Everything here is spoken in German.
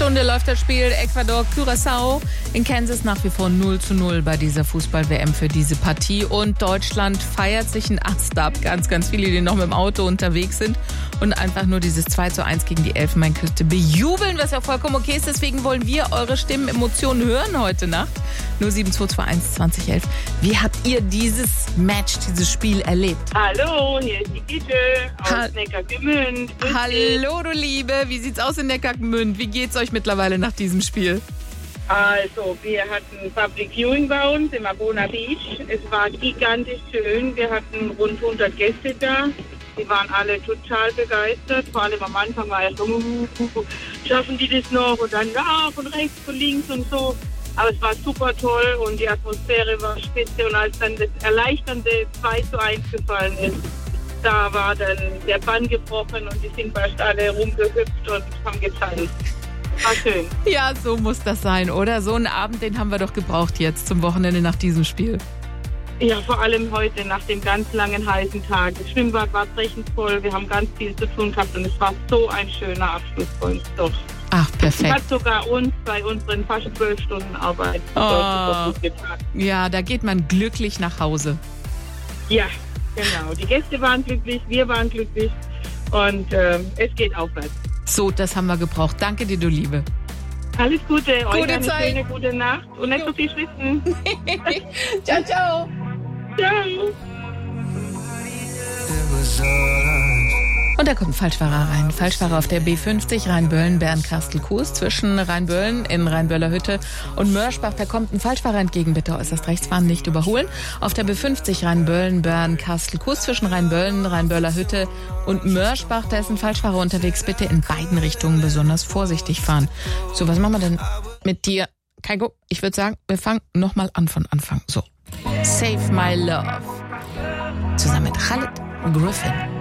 Stunde läuft das Spiel Ecuador-Curaçao in Kansas nach wie vor 0:0 bei dieser Fußball-WM für diese Partie. Und Deutschland feiert sich einen Ast ab. Ganz, ganz viele, die noch mit dem Auto unterwegs sind und einfach nur dieses 2:1 gegen die Elfenbeinküste bejubeln, was ja vollkommen okay ist. Deswegen wollen wir eure Stimmen, Emotionen hören heute Nacht. 07221 2011. Wie habt ihr dieses Match, dieses Spiel erlebt? Hallo, hier ist die Gitte aus Neckargemünd. Hallo, du Liebe. Wie sieht's aus in Neckargemünd? Wie geht's euch mittlerweile nach diesem Spiel? Also, wir hatten Public Viewing bei uns im Abona Beach. Es war gigantisch schön. Wir hatten rund 100 Gäste da. Die waren alle total begeistert. Vor allem am Anfang war es so, schaffen die das noch? Und dann von rechts, von links und so. Aber es war super toll und die Atmosphäre war spitze. Und als dann das erleichternde 2:1 gefallen ist, da war dann der Bann gebrochen und die sind fast alle rumgehüpft und haben getanzt. War schön. Ja, so muss das sein, oder? So einen Abend, den haben wir doch gebraucht jetzt zum Wochenende nach diesem Spiel. Ja, vor allem heute nach dem ganz langen, heißen Tag. Das Schwimmbad war brechend voll. Wir haben ganz viel zu tun gehabt und es war so ein schöner Abschluss für uns doch. Ach, perfekt. Hat sogar uns bei unseren fast 12 Stunden Arbeit gut getan. Ja, da geht man glücklich nach Hause. Ja, genau. Die Gäste waren glücklich, wir waren glücklich und es geht aufwärts. So, das haben wir gebraucht. Danke dir, du Liebe. Alles Gute, euch eine Zeit. schöne gute Nacht und nicht so viel schwitzen. Ciao, ciao. Ciao. Und da kommt ein Falschfahrer rein. Falschfahrer auf der B50 Rheinböllen-Bernkastel-Kues zwischen Rheinböllen in Rheinböller Hütte und Mörschbach. Da kommt ein Falschfahrer entgegen. Bitte äußerst rechts fahren, nicht überholen. Auf der B50 Rheinböllen-Bernkastel-Kues zwischen Rheinböllen, Rheinböller Hütte und Mörschbach. Da ist ein Falschfahrer unterwegs. Bitte in beiden Richtungen besonders vorsichtig fahren. So, was machen wir denn mit dir? Kaiko, ich würde sagen, wir fangen nochmal an von Anfang. So. Save My Love. Zusammen mit Khaled Griffin.